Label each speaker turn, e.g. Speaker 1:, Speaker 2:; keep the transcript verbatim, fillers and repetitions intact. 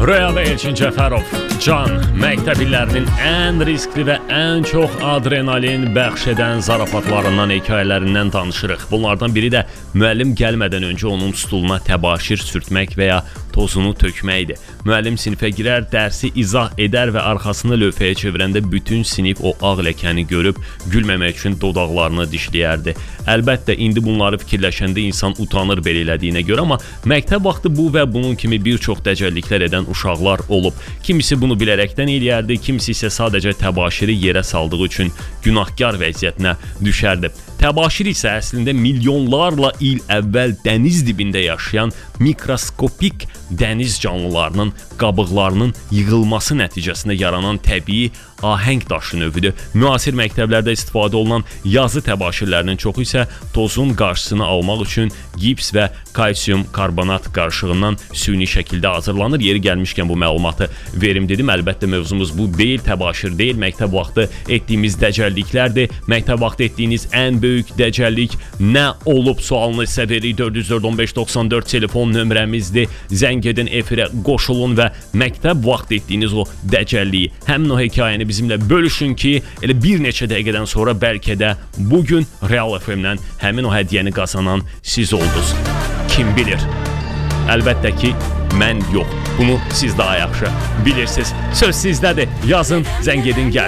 Speaker 1: Rüyada Elçin Cəfərov, Can, məktəb illərinin ən riskli və ən çox adrenalin bəxş edən zarafatlarından, hekayələrindən danışırıq. Bunlardan biri də müəllim gəlmədən öncə onun stuluna təbaşir sürtmək və ya tozunu tökməkdir. Müəllim sinifə girər, dərsi izah edər və arxasını lövhəyə çevirəndə bütün sinif o ağ ləkəni görüb gülməmək üçün dodaqlarını dişləyərdi. Əlbəttə, indi bunları fikirləşəndə insan utanır belə elədiyinə görə, amma məktəb vaxtı bu və bunun kimi bir çox dəcəlliklər edən uşaqlar olub. Kimisi bunu bilərəkdən eləyərdi, kimisi isə sadəcə təbaşiri yerə saldığı üçün günahkar vəziyyətinə düşərdi. Təbaşir isə əslində milyonlarla il əvvəl dəniz dibində yaşayan mikroskopik dəniz canlılarının qabıqlarının yığılması nəticəsində yaranan təbii ahəng daşı növüdür. Müasir məktəblərdə istifadə olunan yazı təbaşirlərinin çoxu isə tozun qarşısını almaq üçün gips və kalsium karbonat qarışığından süni şəkildə hazırlanır. Yeri gəlmişkən bu məlumatı verim dedim. Əlbəttə mövzumuz bu deyil, təbaşir deyil, məktəb vaxtı etdiyimiz dəcəlliklərdir. Məktəb vaxtı etdiyiniz ən böyük dəcəllik nə olub sualını isə veririk. dörd yüz dörd on beş doxsan dörd telefon nömrəmizdir. Zəng edin, efirə qoşulun və məktəb vaxtı etdiyiniz o dəcəlliyi, həmin o hekayəni bizimlə bölüşün ki, elə bir neçə dəqiqədən sonra bəlkə də bugün Real F M-dən həmin o hədiyyəni qazanan siz oldunuz. Kim bilir? Əlbəttə ki, mən yox. Bunu siz daha yaxşı bilirsiniz. Söz sizdədir. Yazın, zəng edin, gəl.